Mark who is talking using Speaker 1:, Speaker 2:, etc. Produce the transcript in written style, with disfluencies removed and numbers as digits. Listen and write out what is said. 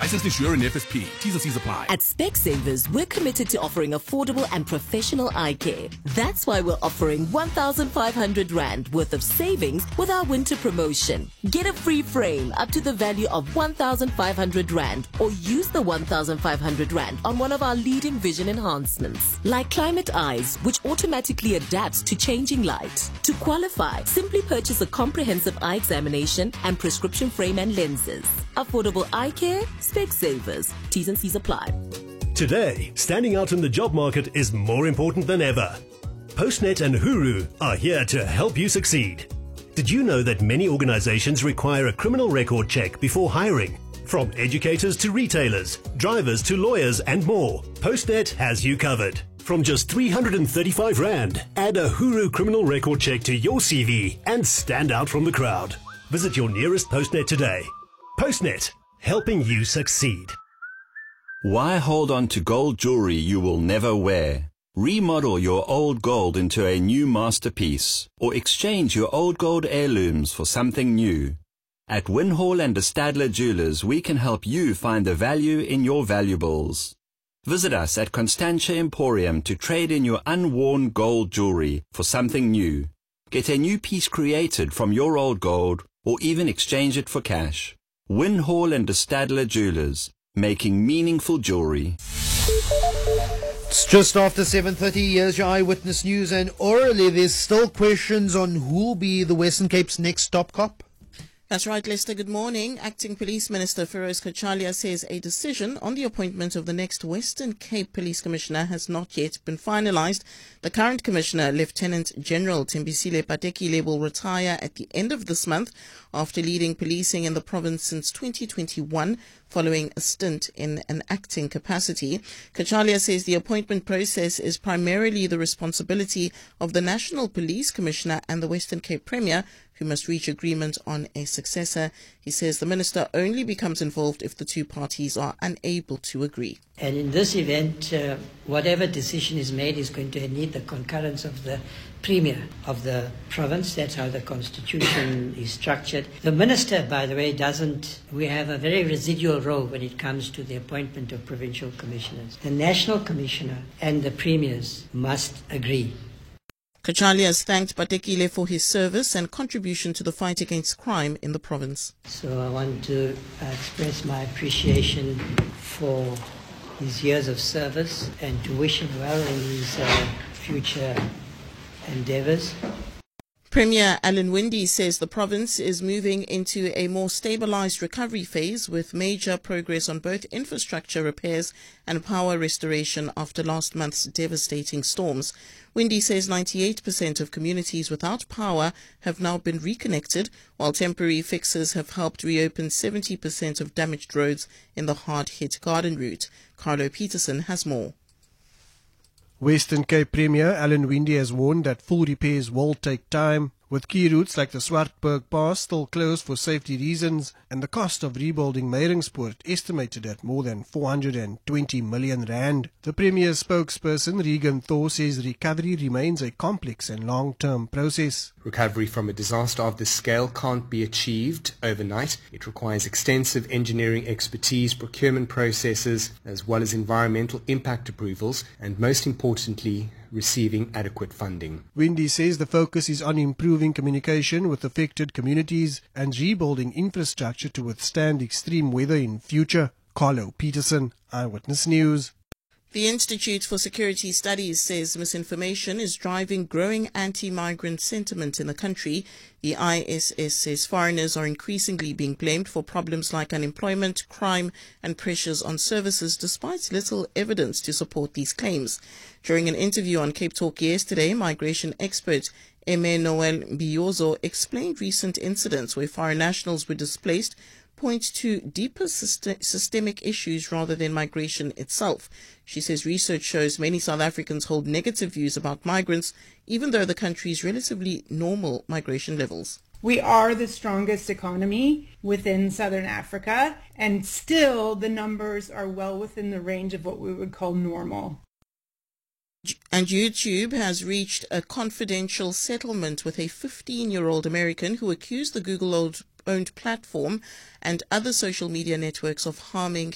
Speaker 1: Licensed insurer in FSP. T's and C's apply.
Speaker 2: At Specsavers, we're committed to offering affordable and professional eye care. That's why we're offering 1,500 Rand worth of savings with our winter promotion. Get a free frame up to the value of 1,500 Rand or use the 1,500 Rand on one of our leading vision enhancements, like Climate Eyes, which automatically adapts to changing light. To qualify, simply purchase a comprehensive eye examination and prescription frame and lenses. Affordable eye care, Specsavers. T's and C's apply.
Speaker 3: Today, standing out in the job market is more important than ever. Postnet and Huru are here to help you succeed. Did you know that many organizations require a criminal record check before hiring? From educators to retailers, drivers to lawyers and more, Postnet has you covered. From just 335 Rand, add a Huru criminal record check to your CV and stand out from the crowd. Visit your nearest Postnet today. Postnet, helping you succeed.
Speaker 4: Why hold on to gold jewelry you will never wear? Remodel your old gold into a new masterpiece or exchange your old gold heirlooms for something new. At Winhall and de Stadler Jewelers, we can help you find the value in your valuables. Visit us at Constantia Emporium to trade in your unworn gold jewelry for something new. Get a new piece created from your old gold or even exchange it for cash. Winhall and de Stadler Jewelers, making meaningful jewelry.
Speaker 5: It's just after 7:30. Here's your Eyewitness News, and orally there's still questions on who'll be the Western Cape's next top cop.
Speaker 6: That's right, Lester. Good morning. Acting Police Minister Feroz Kachalia says a decision on the appointment of the next Western Cape Police Commissioner has not yet been finalized. The current Commissioner, Lieutenant General Thembisile Patekile, will retire at the end of this month after leading policing in the province since 2021, following a stint in an acting capacity. Kachalia says the appointment process is primarily the responsibility of the National Police Commissioner and the Western Cape Premier, who must reach agreement on a successor. He says the minister only becomes involved if the two parties are unable to agree.
Speaker 7: And in this event, whatever decision is made is going to need the concurrence of the Premier of the province. That's how the constitution is structured. The minister, by the way, we have a very residual role when it comes to the appointment of provincial commissioners. The national commissioner and the premiers must agree.
Speaker 6: Kachalia has thanked Patekile for his service and contribution to the fight against crime in the province.
Speaker 7: So I want to express my appreciation for his years of service and to wish him well in his future endeavours.
Speaker 6: Premier Alan Winde says the province is moving into a more stabilised recovery phase with major progress on both infrastructure repairs and power restoration after last month's devastating storms. Winde says 98% of communities without power have now been reconnected, while temporary fixes have helped reopen 70% of damaged roads in the hard-hit Garden route. Carlo Peterson has more.
Speaker 8: Western Cape Premier Alan Winde has warned that full repairs will take time, with key routes like the Swartberg Pass still closed for safety reasons and the cost of rebuilding Meyringspoort estimated at more than 420 million rand. The Premier's spokesperson Regan Thor says recovery remains a complex and long-term process.
Speaker 9: Recovery from a disaster of this scale can't be achieved overnight. It requires extensive engineering expertise, procurement processes, as well as environmental impact approvals, and most importantly, receiving adequate funding.
Speaker 8: Winde says the focus is on improving communication with affected communities and rebuilding infrastructure to withstand extreme weather in future. Carlo Peterson, Eyewitness News.
Speaker 6: The Institute for Security Studies says misinformation is driving growing anti-migrant sentiment in the country. The ISS says foreigners are increasingly being blamed for problems like unemployment, crime and pressures on services, despite little evidence to support these claims. During an interview on Cape Talk yesterday, migration expert Emmanuel Biyozo explained recent incidents where foreign nationals were displaced point to deeper systemic issues rather than migration itself. She says research shows many South Africans hold negative views about migrants, even though the country's relatively normal migration levels.
Speaker 10: We are the strongest economy within Southern Africa, and still the numbers are well within the range of what we would call normal.
Speaker 6: And YouTube has reached a confidential settlement with a 15-year-old American who accused the Google-owned platform and other social media networks of harming